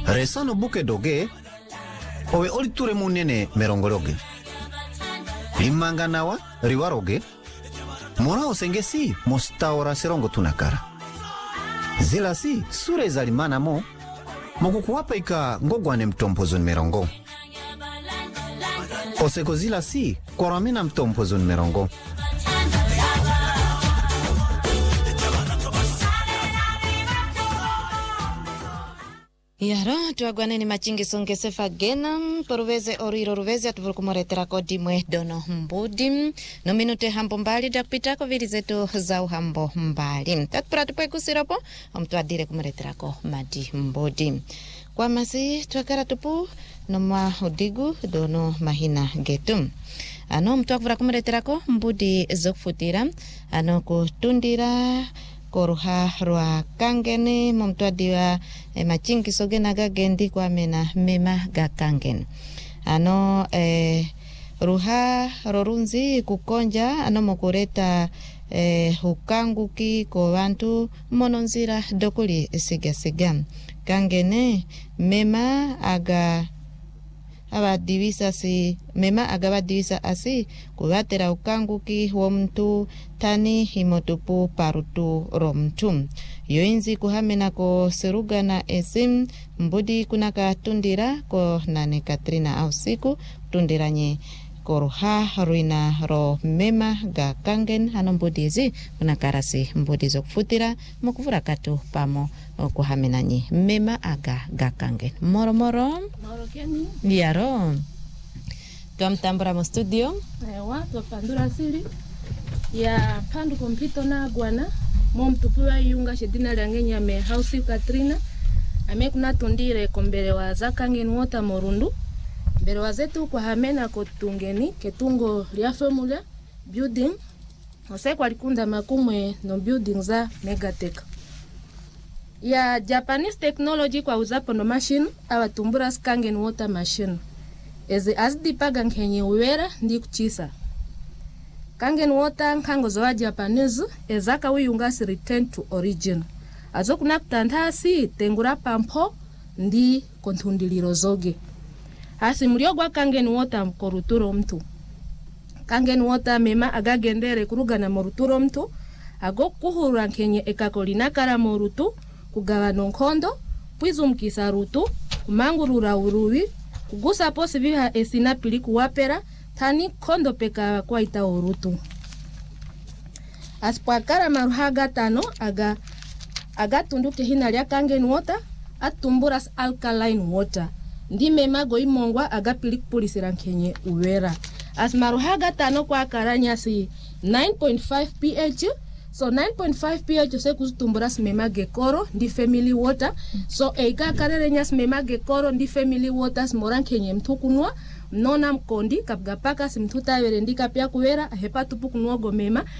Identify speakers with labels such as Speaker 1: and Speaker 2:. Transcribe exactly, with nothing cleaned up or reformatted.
Speaker 1: Resano buke doge, owe oli ture munene merongologe. Limanga nawa, riwaroge, mora osengesi mostaora serongo tunakara. Zila si, sure zalimana mo, mokukuwapa ika ngogwane mtompozo merongo. Oseko zila si, koramina mtompozo merongo.
Speaker 2: Yaro tuagwane ni machingi songe sefa gena poruveze oriro ruveze atuvuru kumoretera kodi mwe dono mbudi no minute hambo mbali dakpita ko vili zetu za uhambo mbali tatpura tupwe kusirapo omtuadire kumoretera ko madi mbudi kwa masi tuakara tupu no mwa udigu dono mahina getum ano mtuakvura kumoretera ko mbudi zokfutira ano kutundira koruha rwa kangene momtuadiwa e, machingi sogena gagendi kwa mena mema ga kangen ano e, ruha rorunzi kukonja ano mokureta e, hukanguki ko bantu mononzira dokuli siga siga kangene mema aga aba divisa si mema agaba divisa asi kugatera ukanguki wa mtu tani himotupu parutu romtum yoinzi kuhamena ko seruga na esim mbudi kunaka tundira ko nane Katrina au siku tundiranye koruha ruina ro mema ga kangen hano mbudizi kunakarasi mbudi zokufutira mukuvura katu pamo kuhamenanyi mema aga ga kangen moro moro
Speaker 3: moro keni
Speaker 2: yaro tuamtambura mo studio
Speaker 3: ewa tupandura siri ya pandu kompito na gwana mom tupuwa yunga shedina langenya me house Katrina ame kuna tundire kombere wa zakangen wota morundu mbere wazetu kwa hamena kotungeni ketungo lia formula building ose kwa likunda makumwe no building za Megatech ya Japanese technology kwa uzapo no machine awa tumbura skangen water machine eze azdi paga nkenye uwera ndi kuchisa kangen water nkango zoa Japanese ezaka wiyungasi return to origin azo kuna kutantasi tengura pampo ndi kontundiliro zoge hasi muriogwa kangen water mkoruturo mtu kangen water mema agagendere kuruga na moruturo mtu ago kuhura nkenye ekakolina kara morutu kugawa nonkondo pwizu mkisa rutu kumangurura uruwi kugusa posi viha esina pili kuwapera tani kondo peka kwa ita urutu aspakara maruhaga tano aga aga tunduke hina lia kangen water atumburas alkaline water ndi mema go imongwa aga pili kupulisira nkenye uwera asmaruhaga tano kwa karanya si nine point five pH so nine point five pH se kustumbura smema gekoro ndi family water so eka karere nya smema gekoro ndi family water smora nkenye mtukunwa nona mkondi kapga paka simtuta were ndika pia kuwera hepa tupu kunwa gomema